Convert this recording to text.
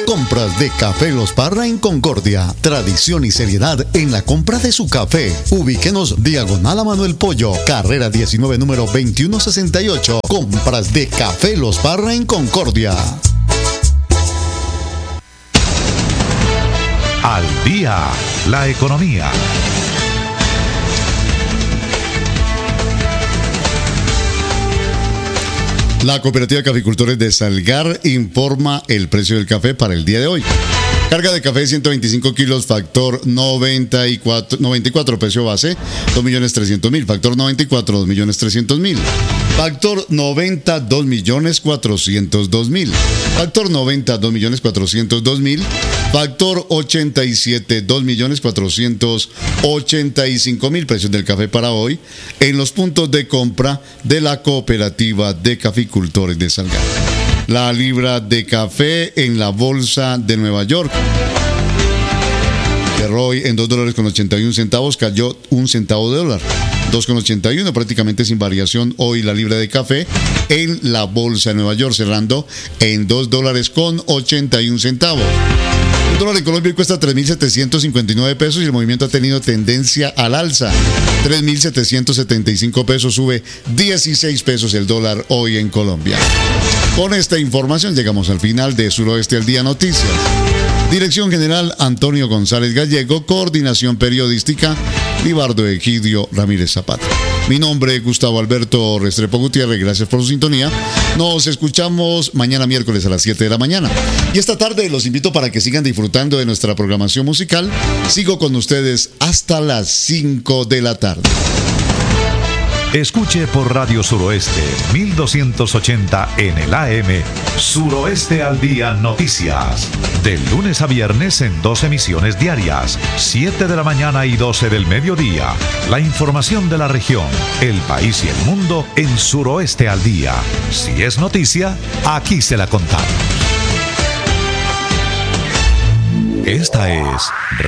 Compras de Café Los Parra en Concordia. Tradición y seriedad en la compra de su café. Ubíquenos diagonal a Manuel Pollo, carrera 19, número 2168. Compras de Café Los Parra en Concordia. Al día, la economía. La Cooperativa de Caficultores de Salgar informa el precio del café para el día de hoy. Carga de café 125 kilos, factor 94, precio base 2.300.000, factor 94, 2.300.000, factor 90, 2.402.000, factor 90, 2.402.000, factor 87, 2.485.000, precios del café para hoy en los puntos de compra de la Cooperativa de Caficultores de Salgar. La libra de café en la bolsa de Nueva York cerró hoy en $2.81, cayó 1 centavo de dólar. 2,81, prácticamente sin variación hoy la libra de café en la bolsa de Nueva York, cerrando en $2.81. El dólar en Colombia cuesta 3.759 pesos y el movimiento ha tenido tendencia al alza. 3.775 pesos, sube 16 pesos el dólar hoy en Colombia. Con esta información llegamos al final de Suroeste al Día Noticias. Dirección General Antonio González Gallego, Coordinación Periodística Libardo Egidio Ramírez Zapata. Mi nombre es Gustavo Alberto Restrepo Gutiérrez, gracias por su sintonía. Nos escuchamos mañana miércoles a las 7 de la mañana. Y esta tarde los invito para que sigan disfrutando de nuestra programación musical. Sigo con ustedes hasta las 5 de la tarde. Escuche por Radio Suroeste 1280 en el AM Suroeste al Día Noticias. De lunes a viernes en 2 emisiones diarias, 7 de la mañana y 12 del mediodía. La información de la región, el país y el mundo en Suroeste al Día. Si es noticia, aquí se la contamos. Esta es